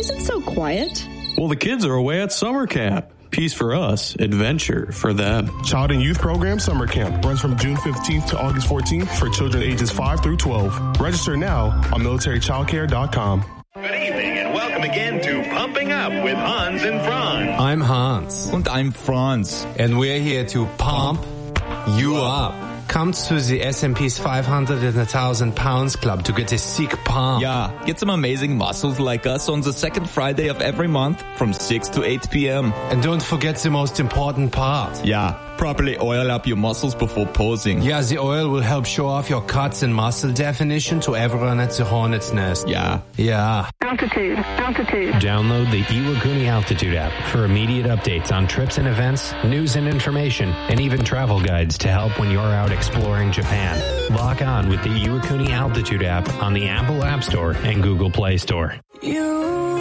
is it so quiet? Well, the kids are away at summer camp. Peace for us, adventure for them. Child and Youth Program Summer Camp runs from June 15th to August 14th for children ages 5 through 12. Register now on militarychildcare.com. Good evening and welcome again to Pumping Up with Hans and Franz. I'm Hans. Und I'm Franz. And we're here to pump you up. Come to the S&P's 500 and 1,000 pounds club to get a sick pump. Yeah, get some amazing muscles like us on the second Friday of every month from 6 to 8 p.m. And don't forget the most important part. Yeah, properly oil up your muscles before posing. Yeah, the oil will help show off your cuts and muscle definition to everyone at the Hornet's Nest. Yeah. Altitude. Download the Iwakuni Altitude app for immediate updates on trips and events, news and information, and even travel guides to help when you're out exploring Japan. Lock on with the Iwakuni Altitude app on the Apple App Store and Google Play Store.